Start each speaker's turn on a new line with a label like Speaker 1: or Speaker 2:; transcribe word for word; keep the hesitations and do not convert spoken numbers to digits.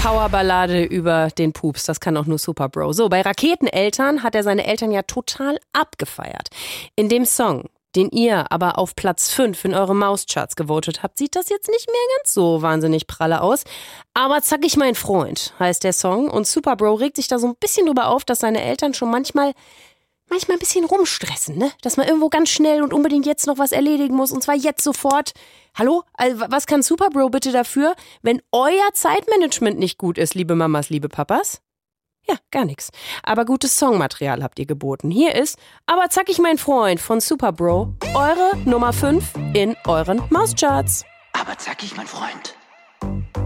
Speaker 1: Powerballade über den Pups, das kann auch nur Super Bro. So, bei Raketeneltern hat er seine Eltern ja total abgefeiert. In dem Song, den ihr aber auf Platz fünf in eurem Mauscharts gewotet habt, sieht das jetzt nicht mehr ganz so wahnsinnig pralle aus. Aber zack ich mein Freund, heißt der Song. Und Super Bro regt sich da so ein bisschen drüber auf, dass seine Eltern schon manchmal, manchmal ein bisschen rumstressen, ne? Dass man irgendwo ganz schnell und unbedingt jetzt noch was erledigen muss und zwar jetzt sofort. Hallo? Also, was kann Super Bro bitte dafür, wenn euer Zeitmanagement nicht gut ist, liebe Mamas, liebe Papas? Ja, gar nichts. Aber gutes Songmaterial habt ihr geboten. Hier ist Aber zack ich mein Freund von Super Bro, eure Nummer fünf in euren Mauscharts.
Speaker 2: Aber zack ich mein Freund.